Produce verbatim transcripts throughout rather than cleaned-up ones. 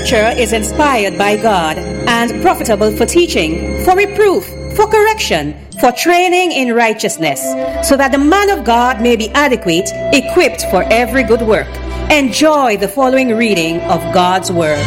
Scripture is inspired by God and profitable for teaching, for reproof, for correction, for training in righteousness, so that the man of God may be adequate, equipped for every good work. Enjoy the following reading of God's Word.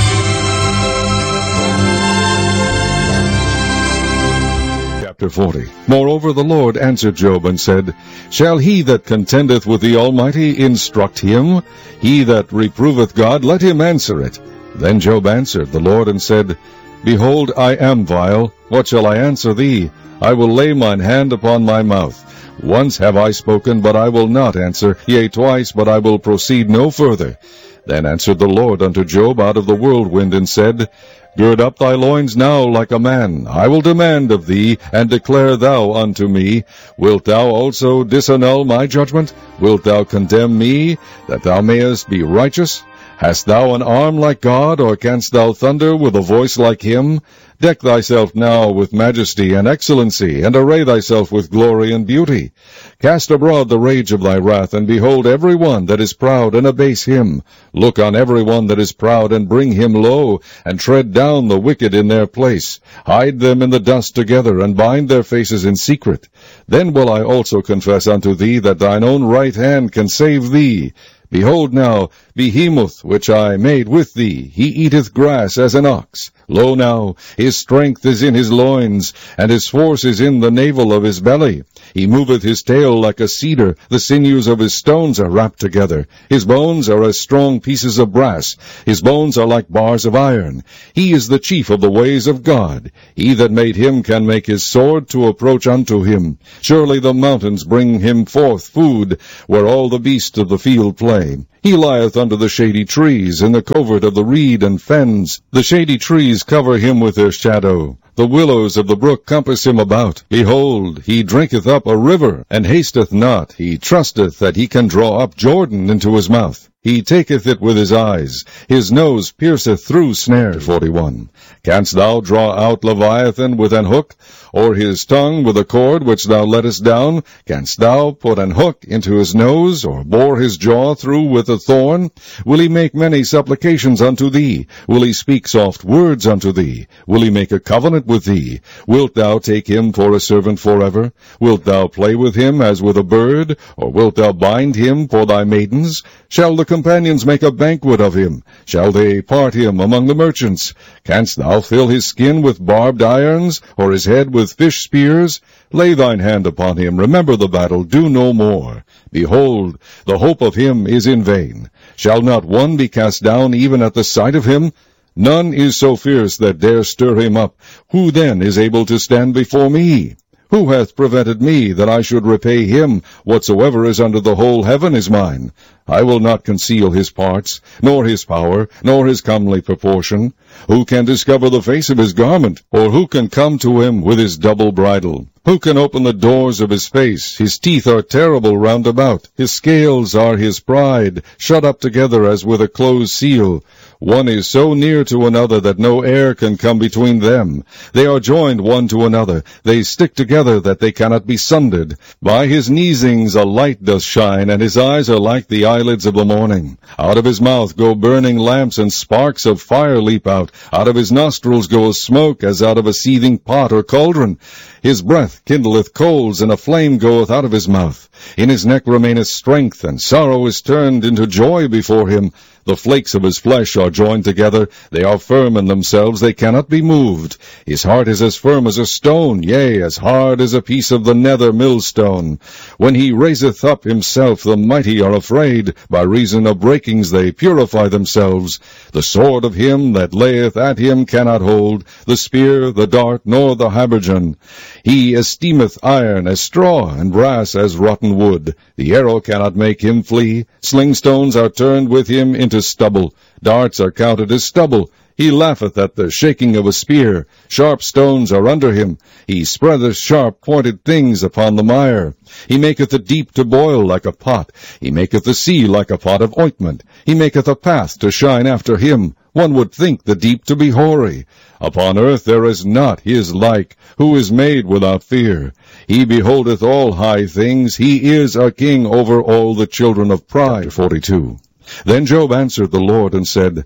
Chapter forty. Moreover, the Lord answered Job and said, Shall he that contendeth with the Almighty instruct him? He that reproveth God, let him answer it. Then Job answered the Lord and said, Behold, I am vile. What shall I answer thee? I will lay mine hand upon my mouth. Once have I spoken, but I will not answer, yea, twice, but I will proceed no further. Then answered the Lord unto Job out of the whirlwind, and said, Gird up thy loins now like a man. I will demand of thee, and declare thou unto me. Wilt thou also disannul my judgment? Wilt thou condemn me, that thou mayest be righteous? Hast thou an arm like God, or canst thou thunder with a voice like him? Deck thyself now with majesty and excellency, and array thyself with glory and beauty. Cast abroad the rage of thy wrath, and behold every one that is proud, and abase him. Look on every one that is proud, and bring him low, and tread down the wicked in their place. Hide them in the dust together, and bind their faces in secret. Then will I also confess unto thee that thine own right hand can save thee. Behold now, Behemoth, which I made with thee, he eateth grass as an ox. Lo now, his strength is in his loins, and his force is in the navel of his belly. He moveth his tail like a cedar, the sinews of his stones are wrapped together. His bones are as strong pieces of brass, his bones are like bars of iron. He is the chief of the ways of God. He that made him can make his sword to approach unto him. Surely the mountains bring him forth food, where all the beasts of the field play. He lieth under the shady trees, in the covert of the reed and fens. The shady trees cover him with their shadow. The willows of the brook compass him about. Behold, he drinketh up a river, and hasteth not. He trusteth that he can draw up Jordan into his mouth. He taketh it with his eyes. His nose pierceth through snares. forty-one. Canst thou draw out Leviathan with an hook, or his tongue with a cord which thou lettest down? Canst thou put an hook into his nose, or bore his jaw through with a thorn? Will he make many supplications unto thee? Will he speak soft words unto thee? Will he make a covenant with thee? Wilt thou take him for a servant forever? Wilt thou play with him as with a bird? Or wilt thou bind him for thy maidens? Shall the companions make a banquet of him? Shall they part him among the merchants? Canst thou fill his skin with barbed irons, or his head with fish spears? Lay thine hand upon him, remember the battle, do no more. Behold, the hope of him is in vain. Shall not one be cast down even at the sight of him? None is so fierce that dare stir him up. Who then is able to stand before me? Who hath prevented me that I should repay him? Whatsoever is under the whole heaven is mine. I will not conceal his parts, nor his power, nor his comely proportion. Who can discover the face of his garment? Or who can come to him with his double bridle? Who can open the doors of his face? His teeth are terrible round about. His scales are his pride, shut up together as with a closed seal. One is so near to another that no air can come between them. They are joined one to another. They stick together that they cannot be sundered. By his neesings a light doth shine, and his eyes are like the eyelids of the morning. Out of his mouth go burning lamps, and sparks of fire leap out. Out of his nostrils goeth smoke, as out of a seething pot or cauldron. His breath kindleth coals, and a flame goeth out of his mouth. In his neck remaineth strength, and sorrow is turned into joy before him. The flakes of his flesh are joined together. They are firm in themselves, they cannot be moved. His heart is as firm as a stone, yea, as hard as a piece of the nether millstone. When he raiseth up himself, the mighty are afraid. By reason of breakings they purify themselves. The sword of him that layeth at him cannot hold, the spear, the dart, nor the habergeon. He esteemeth iron as straw, and brass as rotten wood. The arrow cannot make him flee. Slingstones are turned with him into stubble. Darts are counted as stubble. He laugheth at the shaking of a spear. Sharp stones are under him. He spreadeth sharp pointed things upon the mire. He maketh the deep to boil like a pot. He maketh the sea like a pot of ointment. He maketh a path to shine after him. One would think the deep to be hoary. Upon earth there is not his like, who is made without fear. He beholdeth all high things. He is a king over all the children of pride. forty-two. Then Job answered the Lord and said,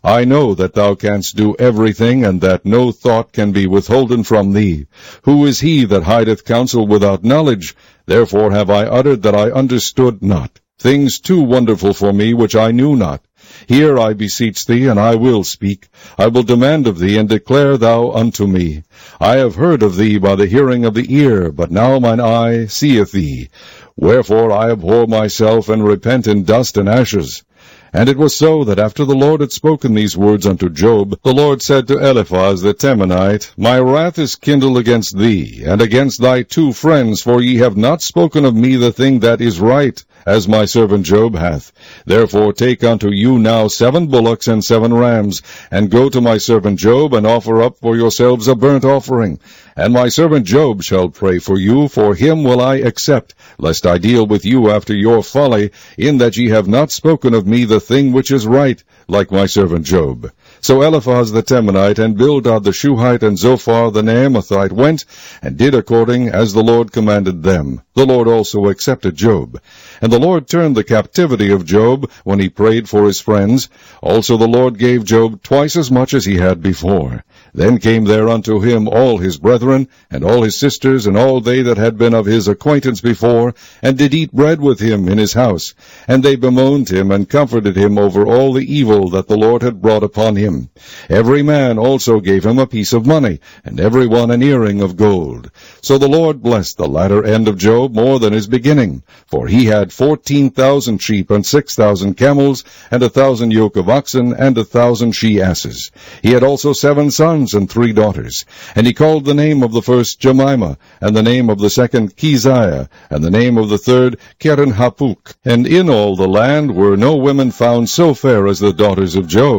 I know that thou canst do everything, and that no thought can be withholden from thee. Who is he that hideth counsel without knowledge? Therefore have I uttered that I understood not, things too wonderful for me which I knew not. Hear, I beseech thee, and I will speak. I will demand of thee, and declare thou unto me. I have heard of thee by the hearing of the ear, but now mine eye seeth thee. Wherefore I abhor myself, and repent in dust and ashes. And it was so that after the Lord had spoken these words unto Job, the Lord said to Eliphaz the Temanite, My wrath is kindled against thee, and against thy two friends, for ye have not spoken of me the thing that is right, as my servant Job hath. Therefore take unto you now seven bullocks and seven rams, and go to my servant Job, and offer up for yourselves a burnt offering. And my servant Job shall pray for you, for him will I accept, lest I deal with you after your folly, in that ye have not spoken of me the thing which is right, like my servant Job. So Eliphaz the Temanite, and Bildad the Shuhite, and Zophar the Naamathite went, and did according as the Lord commanded them. The Lord also accepted Job. And the Lord turned the captivity of Job, when he prayed for his friends. Also the Lord gave Job twice as much as he had before. Then came there unto him all his brethren, and all his sisters, and all they that had been of his acquaintance before, and did eat bread with him in his house. And they bemoaned him, and comforted him over all the evil that the Lord had brought upon him. Every man also gave him a piece of money, and every one an earring of gold. So the Lord blessed the latter end of Job more than his beginning, for he had fourteen thousand sheep, and six thousand camels, and a thousand yoke of oxen, and a thousand she-asses. He had also seven sons and three daughters. And he called the name of the first Jemimah, and the name of the second Keziah, and the name of the third Keren-hapuk. And in all the land were no women found so fair as the daughters of Job.